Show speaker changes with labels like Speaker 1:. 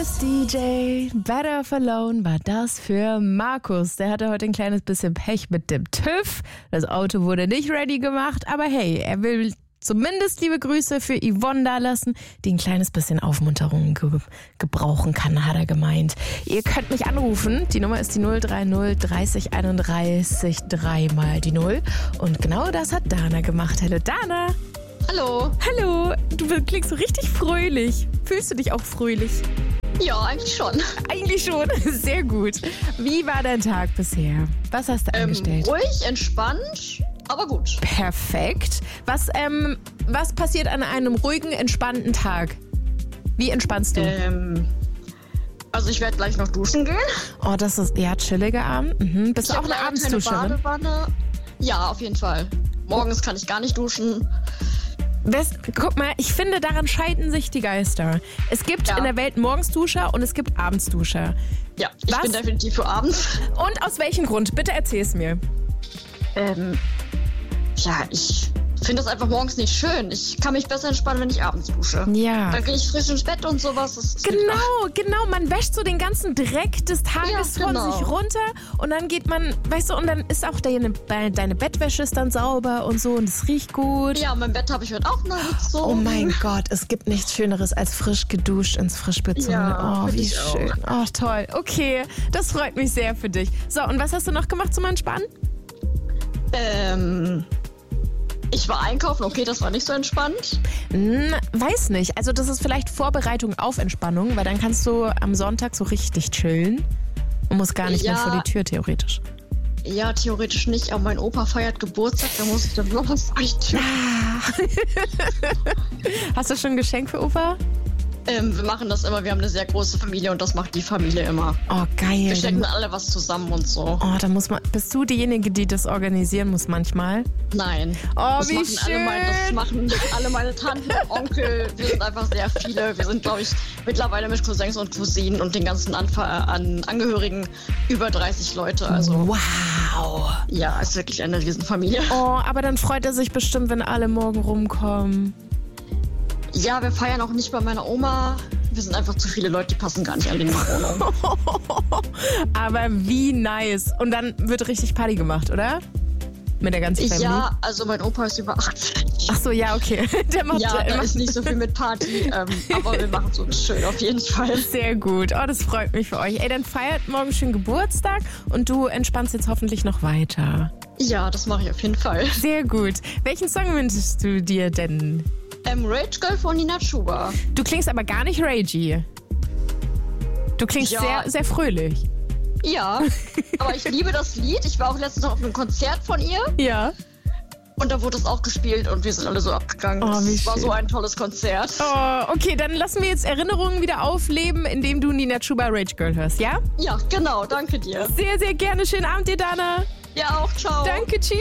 Speaker 1: Markus DJ, Better Off Alone war das für Markus. Der hatte heute ein kleines bisschen Pech mit dem TÜV. Das Auto wurde nicht ready gemacht, aber hey, er will zumindest liebe Grüße für Yvonne da lassen, die ein kleines bisschen Aufmunterung gebrauchen kann, hat er gemeint. Ihr könnt mich anrufen. Die Nummer ist die 030 30 31 3 mal die 0. Und genau das hat Dana gemacht. Hallo Dana.
Speaker 2: Hallo.
Speaker 1: Hallo. Du klingst so richtig fröhlich. Fühlst du dich auch fröhlich?
Speaker 2: Ja, eigentlich schon.
Speaker 1: Eigentlich schon. Sehr gut. Wie war dein Tag bisher? Was hast du angestellt?
Speaker 2: Ruhig, entspannt, aber gut.
Speaker 1: Perfekt. Was passiert an einem ruhigen, entspannten Tag? Wie entspannst du?
Speaker 2: Also ich werde gleich noch duschen gehen.
Speaker 1: Oh, das ist ja chilliger Abend. Mhm. Bist du auch eine Abendsduscherin?
Speaker 2: Ja, auf jeden Fall. Morgens kann ich gar nicht duschen.
Speaker 1: Guck mal, ich finde, daran scheiden sich die Geister. Es gibt in der Welt Morgensduscher und es gibt Abendsduscher.
Speaker 2: Ja, ich bin definitiv für abends.
Speaker 1: Und aus welchem Grund? Bitte erzähl's mir.
Speaker 2: Ich finde das einfach morgens nicht schön. Ich kann mich besser entspannen, wenn ich abends dusche.
Speaker 1: Ja.
Speaker 2: Dann gehe ich frisch ins Bett und sowas.
Speaker 1: Genau. Man wäscht so den ganzen Dreck des Tages von sich runter und dann geht man, weißt du, und dann ist auch deine Bettwäsche ist dann sauber und so und es riecht gut.
Speaker 2: Ja, mein Bett habe ich heute auch neu gezogen.
Speaker 1: Oh mein Gott, es gibt nichts Schöneres als frisch geduscht ins Frischbett zu gehen. Oh, wie schön. Oh, toll. Okay, das freut mich sehr für dich. So, und was hast du noch gemacht zum Entspannen?
Speaker 2: Ich war einkaufen, okay, das war nicht so entspannt.
Speaker 1: Weiß nicht. Also das ist vielleicht Vorbereitung auf Entspannung, weil dann kannst du am Sonntag so richtig chillen und musst gar nicht mehr vor die Tür, theoretisch.
Speaker 2: Ja, theoretisch nicht, aber mein Opa feiert Geburtstag, da muss ich dann noch was richten.
Speaker 1: Hast du schon ein Geschenk für Opa?
Speaker 2: Wir machen das immer, wir haben eine sehr große Familie und das macht die Familie immer.
Speaker 1: Oh, geil.
Speaker 2: Wir stecken alle was zusammen und so.
Speaker 1: Oh, bist du diejenige, die das organisieren muss manchmal?
Speaker 2: Nein.
Speaker 1: Oh, wie schön.
Speaker 2: Das machen alle meine Tanten, Onkel, wir sind einfach sehr viele. Wir sind, glaube ich, mittlerweile mit Cousins und Cousinen und den ganzen Angehörigen über 30 Leute. Also,
Speaker 1: wow.
Speaker 2: Ja, ist wirklich eine Riesenfamilie.
Speaker 1: Oh, aber dann freut er sich bestimmt, wenn alle morgen rumkommen.
Speaker 2: Ja, wir feiern auch nicht bei meiner Oma. Wir sind einfach zu viele Leute, die passen gar nicht an den Wohnung.
Speaker 1: Aber wie nice. Und dann wird richtig Party gemacht, oder? Mit der ganzen Familie?
Speaker 2: Ja, also mein Opa ist über 80.
Speaker 1: Ach so, ja, okay.
Speaker 2: Da ist nicht so viel mit Party, aber wir machen es uns schön auf jeden Fall.
Speaker 1: Sehr gut. Oh, das freut mich für euch. Ey, dann feiert morgen schön Geburtstag und du entspannst jetzt hoffentlich noch weiter.
Speaker 2: Ja, das mache ich auf jeden Fall.
Speaker 1: Sehr gut. Welchen Song wünschst du dir denn?
Speaker 2: Rage Girl von Nina Chuba.
Speaker 1: Du klingst aber gar nicht ragey. Du klingst sehr, sehr fröhlich.
Speaker 2: Ja, aber ich liebe das Lied. Ich war auch letztens noch auf einem Konzert von ihr.
Speaker 1: Ja.
Speaker 2: Und da wurde es auch gespielt und wir sind alle so abgegangen.
Speaker 1: Oh, wie schön.
Speaker 2: Das war so ein tolles Konzert.
Speaker 1: Oh, okay, dann lassen wir jetzt Erinnerungen wieder aufleben, indem du Nina Chuba Rage Girl hörst, ja?
Speaker 2: Ja, genau. Danke dir.
Speaker 1: Sehr, sehr gerne. Schönen Abend dir, Dana.
Speaker 2: Ja, auch. Ciao.
Speaker 1: Danke, tschüss.